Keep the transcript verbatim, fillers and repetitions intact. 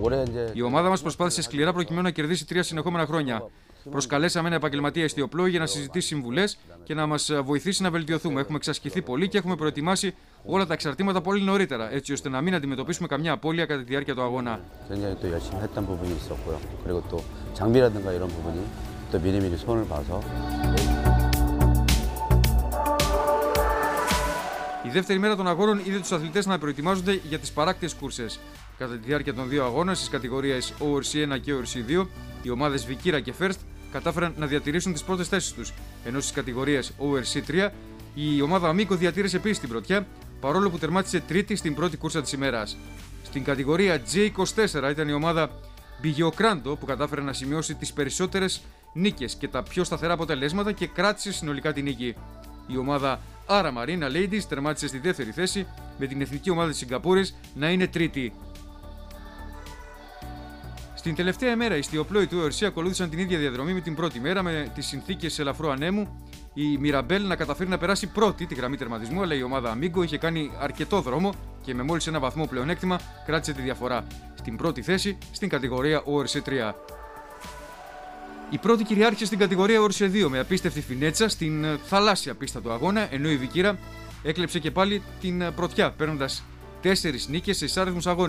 Η ομάδα μας προσπάθησε σκληρά προκειμένου να κερδίσει τρία συνεχόμενα χρόνια. Προσκαλέσαμε ένα επαγγελματία εστιοπλόη για να συζητήσει συμβουλές και να μας βοηθήσει να βελτιωθούμε. Έχουμε εξασκηθεί πολύ και έχουμε προετοιμάσει όλα τα εξαρτήματα πολύ νωρίτερα, έτσι ώστε να μην αντιμετωπίσουμε καμιά απώλεια κατά τη διάρκεια του αγώνα. Η δεύτερη μέρα των αγώνων είδε τους αθλητές να προετοιμάζονται για τις παράκτιες κούρσες. Κατά τη διάρκεια των δύο αγώνων στις κατηγορίες ο αρ σι ένα και ο αρ σι δύο, οι ομάδες Βικύρα και First κατάφεραν να διατηρήσουν τις πρώτες θέσεις τους, ενώ στις κατηγορίες ο αρ σι τρία η ομάδα Αμίκο διατήρησε επίσης την πρωτιά, παρόλο που τερμάτισε τρίτη στην πρώτη κούρσα της ημέρας. Στην κατηγορία τζέι είκοσι τέσσερα ήταν η ομάδα Μπιγιοκράντο που κατάφερε να σημειώσει τις περισσότερες νίκες και τα πιο σταθερά αποτελέσματα και κράτησε συνολικά την νίκη. Η ομάδα Άρα Μαρίνα Ladies τερμάτισε στη δεύτερη θέση, με την εθνική ομάδα της Σιγκαπούρης να είναι τρίτη. Στην τελευταία ημέρα, οι ιστιοπλόοι του αρ σι ακολούθησαν την ίδια διαδρομή με την πρώτη μέρα, με τις συνθήκες ελαφρού ανέμου. Η Μιραμπέλ να καταφέρει να περάσει πρώτη τη γραμμή τερματισμού, αλλά η ομάδα Αμίγκο είχε κάνει αρκετό δρόμο και με μόλις ένα βαθμό πλεονέκτημα κράτησε τη διαφορά. Στην πρώτη θέση στην κατηγορία ο αρ σι τρία. Η πρώτη κυριάρχησε στην κατηγορία ο αρ σι δύο με απίστευτη φινέτσα στην θαλάσσια πίστα του αγώνα, ενώ η Βικύρα έκλεψε και πάλι την πρωτιά, παίρνοντας τέσσερις νίκες σε εισάριθμους αγώνες.